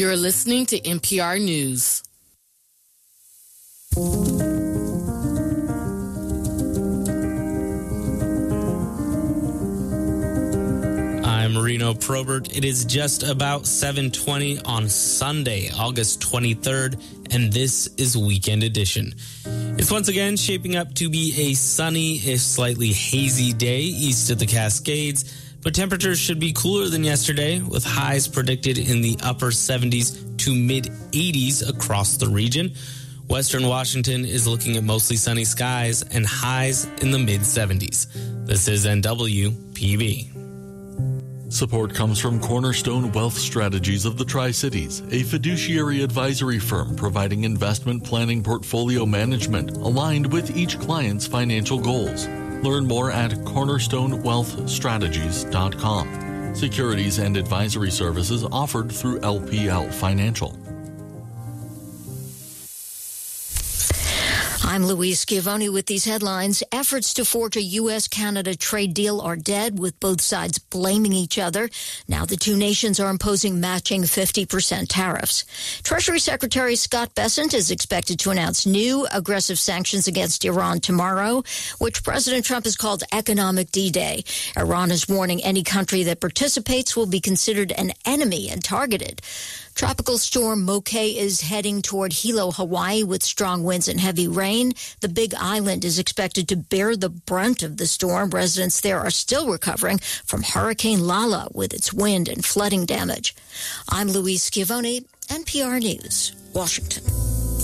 You're listening to NPR News. I'm Marino Probert. It is just about 7:20 on Sunday, August 23rd, and this is Weekend Edition. It's once again shaping up to be a sunny, if slightly hazy day east of the Cascades, but temperatures should be cooler than yesterday, with highs predicted in the upper 70s to mid-80s across the region. Western Washington is looking at mostly sunny skies and highs in the mid-70s. This is NWPB. Support comes from Cornerstone Wealth Strategies of the Tri-Cities, a fiduciary advisory firm providing investment planning portfolio management aligned with each client's financial goals. Learn more at cornerstonewealthstrategies.com. Securities and advisory services offered through LPL Financial. I'm Louise Schiavone with these headlines. Efforts to forge a U.S.-Canada trade deal are dead, with both sides blaming each other. Now the two nations are imposing matching 50% tariffs. Treasury Secretary Scott Bessent is expected to announce new aggressive sanctions against Iran tomorrow, which President Trump has called economic D-Day. Iran is warning any country that participates will be considered an enemy and targeted. Tropical storm Moke is heading toward Hilo, Hawaii, with strong winds and heavy rain. The Big Island is expected to bear the brunt of the storm. Residents there are still recovering from Hurricane Lala with its wind and flooding damage. I'm Louise Schiavone, NPR News, Washington.